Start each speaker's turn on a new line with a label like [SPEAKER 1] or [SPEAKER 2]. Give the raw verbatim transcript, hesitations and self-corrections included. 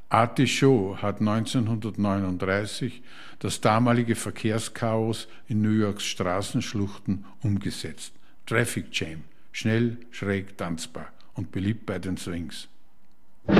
[SPEAKER 1] Artie Shaw hat neunzehnhundertneununddreißig das damalige Verkehrschaos in New Yorks Straßenschluchten umgesetzt. Traffic Jam, schnell, schräg, tanzbar und beliebt bei den Swings.